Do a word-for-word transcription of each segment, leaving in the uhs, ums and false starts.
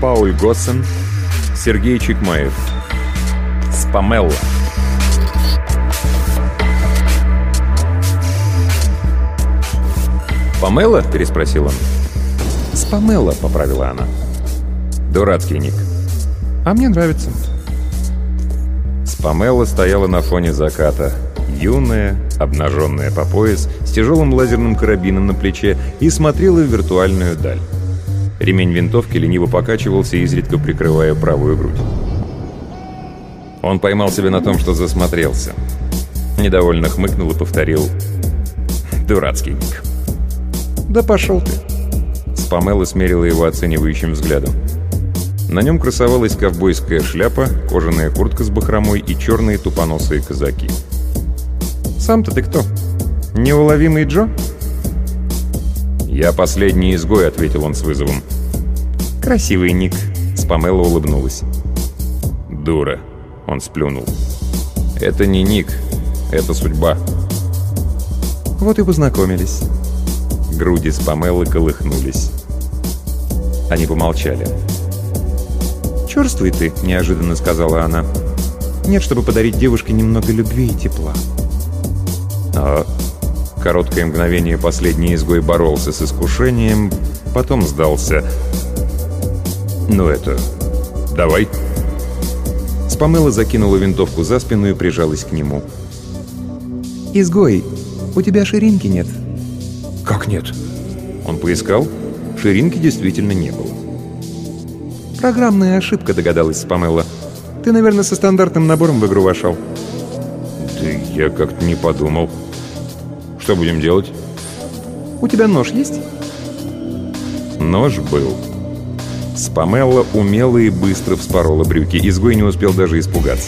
Пауль Госсен, Сергей Чикмаев. Спамелла. «Памелла?» — переспросил он. «Спамелла», — поправила она. Дурацкий ник. «А мне нравится». Спамелла стояла на фоне заката. Юная, обнаженная по пояс, с тяжелым лазерным карабином на плече, и смотрела в виртуальную даль. Ремень винтовки лениво покачивался, изредка прикрывая правую грудь. Он поймал себя на том, что засмотрелся. Недовольно хмыкнул и повторил: «Дурацкий ник». «Да пошел ты!» Спамелла смерила его оценивающим взглядом. На нем красовалась ковбойская шляпа, кожаная куртка с бахромой и черные тупоносые казаки. «Сам-то ты кто? Неуловимый Джо?» «Я последний изгой», — ответил он с вызовом. «Красивый ник», — Спамелла улыбнулась. «Дура», — он сплюнул. «Это не ник, это судьба». «Вот и познакомились». Груди Спамеллы колыхнулись. Они помолчали. «Чёрствый ты», — неожиданно сказала она. «Нет, чтобы подарить девушке немного любви и тепла». А короткое мгновение последний изгой боролся с искушением, потом сдался. «Ну это... давай». Спамелла закинула винтовку за спину и прижалась к нему. «Изгой, у тебя ширинки нет». «Как нет?» Он поискал. Ширинки действительно не было. «Программная ошибка», — догадалась Спамелла. «Ты, наверное, со стандартным набором в игру вошел». «Да я как-то не подумал. Что будем делать?» «У тебя нож есть?» Нож был. Спамелла умело и быстро вспорола брюки. Изгой не успел даже испугаться.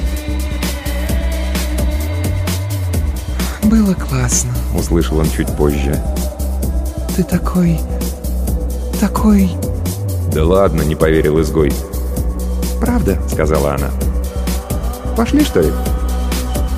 «Было классно», — услышал он чуть позже. «Ты такой... такой...» «Да ладно», — не поверил изгой. «Правда?» — сказала она. «Пошли, что ли?»